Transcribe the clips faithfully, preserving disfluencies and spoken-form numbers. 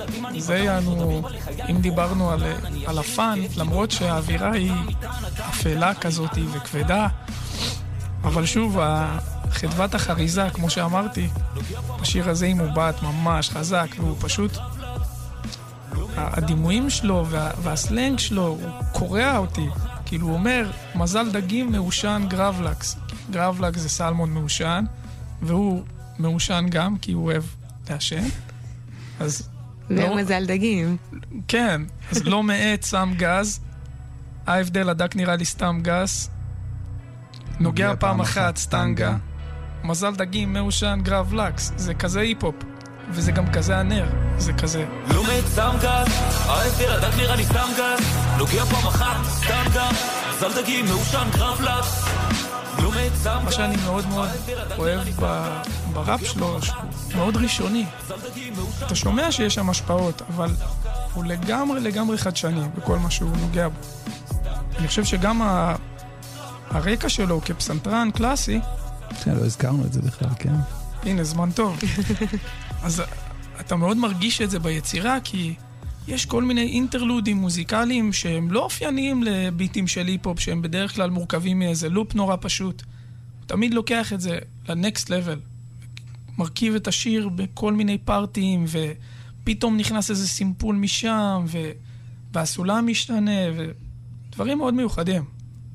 זה יענו, אם דיברנו על, על הפן, למרות שהאווירה היא אפלה כזאת וכבדה, אבל שוב, חדוות החריזה, כמו שאמרתי, השיר הזה היא מובעת ממש חזק, והוא פשוט, הדימויים שלו וה, והסלנג שלו, הוא קורע אותי. כאילו הוא אומר, מזל דגים מאושן גרבלקס. גרבלקס זה סלמון מאושן, והוא מאושן גם כי הוא אוהב לעשן. אז... ומזל לא... דגים. כן, אז לא מעט שם גז. ההבדל, הדק נראה לי סתם גז. נוגע פעם אחת, סטנגה. מזל דגים מאושן גרבלקס. זה כזה היפ-הופ. וזה גם כזה הנר. זה כזה... לא מעט שם גז. ההבדל, הדק נראה לי סתם גז. נוגע פעם אחת, סטנגה. מזל דגים מאושן גרבלקס. מה שאני מאוד מאוד אוהב בראפ שלו, מאוד ראשוני. אתה שומע שיש שם השפעות, אבל הוא לגמרי לגמרי חדשני בכל מה שהוא נוגע בו. אני חושב שגם הרקע שלו כפסנתרן קלאסי... כן, לא הזכרנו את זה בכלל, כן. הנה, זמן טוב. אז אתה מאוד מרגיש את זה ביצירה, כי יש כל מיני אינטרלודים מוזיקליים שהם לא אופייניים לביטים של היפ-הופ, שהם בדרך כלל מורכבים מאיזה לופ נורא פשוט. הוא תמיד לוקח את זה לנקסט לבל, מרכיב את השיר בכל מיני פארטים, ופתאום נכנס איזה סימפול משם, ו... והסולם משתנה, ודברים מאוד מיוחדים.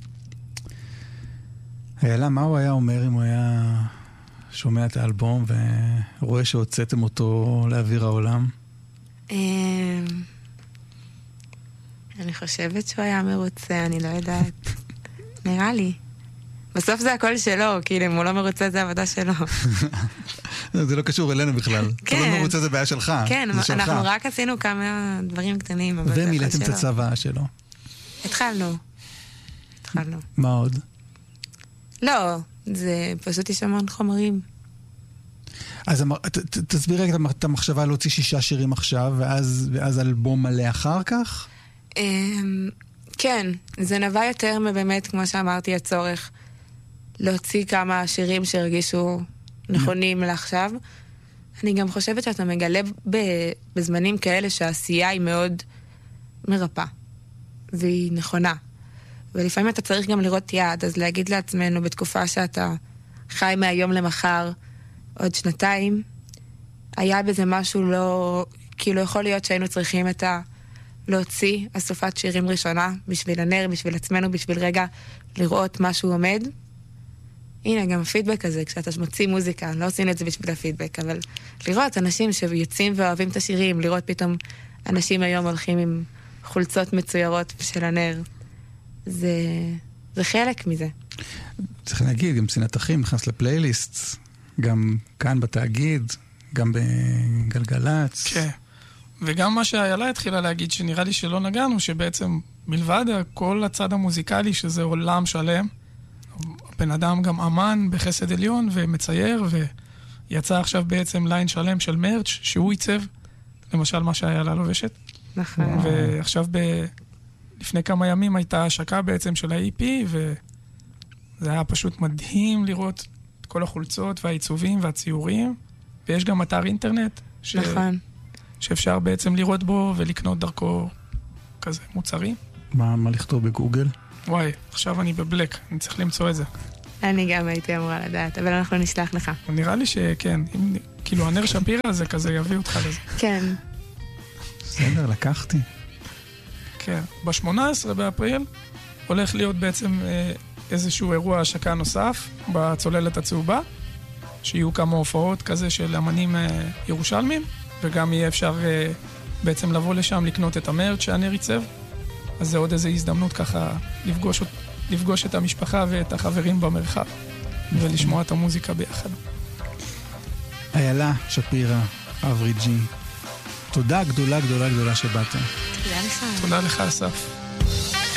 איילה, מה הוא היה אומר אם הוא היה שומע את האלבום ורואה שהוצאתם אותו לאוויר העולם? אני חושבת שהוא היה מרוצה, אני לא יודעת. נראה לי. בסוף זה הכל שלו, כאילו, אם הוא לא מרוצה זה עבודה שלו. זה לא קשור אלינו בכלל. כן. אתה לא מרוצה זה בעיה שלך. כן, אנחנו רק עשינו כמה דברים קטנים, אבל זה הכל שלו. ומילאתם את הצבא שלו. התחלנו. התחלנו. מה עוד? לא, זה פשוט יש המון חומרים. אז תסביר רגע את המחשבה להוציא שישה שירים עכשיו, ואז אלבום מלא אחר כך? כן, זה נבע יותר מבאמת, כמו שאמרתי, הצורך להוציא כמה שירים שהרגישו נכונים לעכשיו. אני גם חושבת שאתה מגלה בזמנים כאלה שהעשייה היא מאוד מרפא, והיא נכונה. ולפעמים אתה צריך גם לראות יעד, אז להגיד לעצמנו בתקופה שאתה חי מהיום למחר, עוד שנתיים, היה בזה משהו לא... כאילו יכול להיות שהיינו צריכים את ה... להוציא אסופת שירים ראשונה, בשביל הנר, בשביל עצמנו, בשביל רגע לראות משהו עומד. הנה, גם הפידבק הזה, כשאתה מוציא מוזיקה, לא עושים את זה בשביל הפידבק, אבל לראות אנשים שיוצאים ואוהבים את השירים, לראות פתאום אנשים היום הולכים עם חולצות מצוירות של הנר. זה, זה חלק מזה. צריך להגיד, גם סינת אחים נכנס לפלייליסט, גם כאן בתאגיד, גם בגלגלץ. כן. וגם מה שאיילה התחילה להגיד, שנראה לי שלא נגענו, שבעצם מלבד כל הצד המוזיקלי, שזה עולם שלם, בן אדם גם אמן בחסד עליון ומצייר, ויצא עכשיו בעצם ליין שלם של מרץ' שהוא ייצב, למשל מה שאיילה לובשת. נכון. ועכשיו ב... לפני כמה ימים הייתה השקה בעצם של ה-אי פי, וזה היה פשוט מדהים לראות את כל החולצות והעיצובים והציורים, ויש גם אתר אינטרנט. ש... נכון. שאפשר בעצם לראות בו ולקנות דרכו כזה מוצרים. מה, מה לכתוב בגוגל? וואי, עכשיו אני בבלק, אני צריך למצוא את זה. אני גם הייתי אמורה לדעת, אבל אנחנו נשלח לך. נראה לי שכן, אם, כאילו הנר שפירה הזה כזה יביא אותך לזה. כן. בסדר, לקחתי. כן, ב-שמונה עשרה באפריל הולך להיות בעצם איזשהו אירוע השקה נוסף בצוללת הצהובה, שיהיו כמה הופעות כזה של אמנים ירושלמים, וגם יהיה אפשר בעצם לבוא לשם לקנות את המרץ' שהנר ייצב. אז זה עוד איזו הזדמנות ככה לפגוש, לפגוש את המשפחה ואת החברים במרחב, ולשמוע את המוזיקה ביחד. איילה שפירה, אברי ג'י, תודה גדולה גדולה גדולה שבאתם. תודה לך. תודה לך אסף.